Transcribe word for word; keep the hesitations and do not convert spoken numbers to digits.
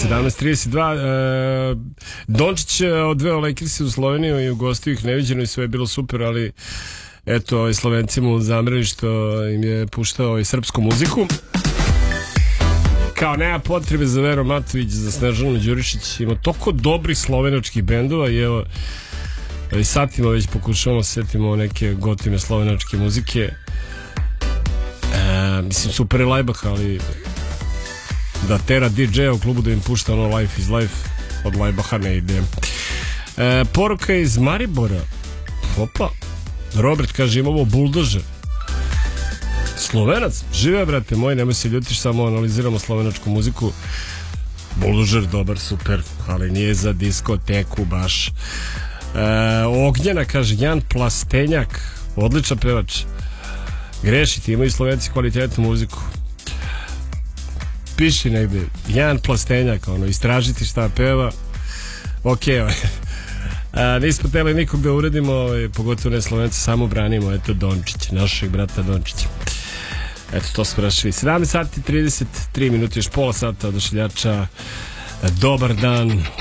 sedamnaest trideset dva. E, Dončić odveo Lakersi u Sloveniju i ugostio ih neviđeno i sve je bilo super, ali eto, i Slovenci mu zamreli što im je puštao i srpsku muziku. Kao nema potrebe za Vero Matović, za Snežanu Đurišić. Ima toliko dobrih slovenačkih bendova i evo, i satima već pokušavamo setimo neke gotivne slovenačke muzike. E, mislim, super je Lajbah, ali da tera D J-a u klubu da im pušta ono Life is Life od Lajbaha ne ide. E, poruka iz Maribora. Opa, Robert kaže imamo buldožer. Slovenac, žive brate moj, nemoj se ljutiš, samo analiziramo slovenačku muziku. Buldožer dobar, super, ali nije za diskoteku baš. E, Ognjena kaže Jan Plastenjak, odličan pevač. Grešiti, imaju Slovenci kvalitetnu muziku. Piši negde Jan Plastenjak, ono, istražiti šta peva. Ok, a, nismo teli nikog da uredimo, ovaj, pogotovo ne Slovenci, samo branimo, eto Dončić, našeg brata Dončića. Eto, to smo rašli. sedamnaest sati trideset tri minuti, još pola sata od ošiljača. Dobar dan.